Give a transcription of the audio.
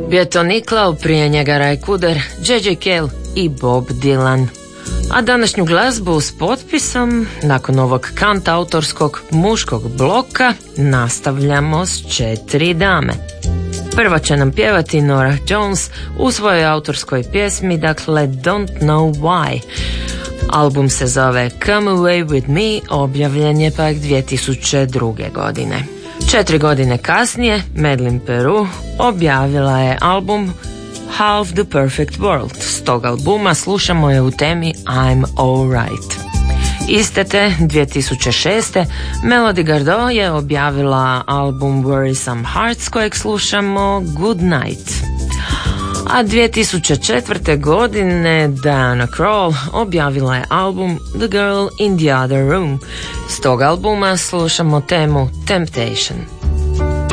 Bio to Niklaus, prije njega Ray Cooder, J.J. Cale i Bob Dylan. A današnju glazbu s potpisom, nakon ovog kantautorskog muškog bloka, nastavljamo s 4 dame. Prva će nam pjevati Norah Jones u svojoj autorskoj pjesmi, dakle Don't Know Why. Album se zove Come Away With Me, objavljen je pak 2002. godine. 4 godine kasnije, Madeleine Peru objavila je album Half the Perfect World. S tog albuma slušamo je u temi I'm Alright. Iste te 2006. Melody Gardot je objavila album Worrisome Hearts, kojeg slušamo Good Night. A 2004. godine Diana Krall objavila je album The Girl in the Other Room. S tog albuma slušamo temu Temptation.